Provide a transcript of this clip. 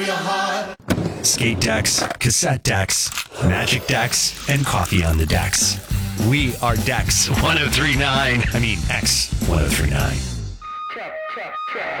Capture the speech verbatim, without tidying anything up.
your heart. Skate decks, cassette decks, magic decks, and coffee on the decks. We are Dex one oh three point nine. I mean, X one oh three point nine.